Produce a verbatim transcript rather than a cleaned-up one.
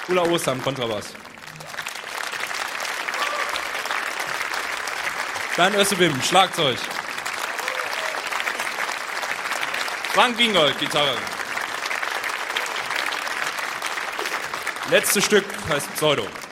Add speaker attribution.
Speaker 1: Ulla Ostern, Kontrabass. Bernd Össebim, Schlagzeug. Frank Wiengold, Gitarre. Letztes Stück heißt Pseudo.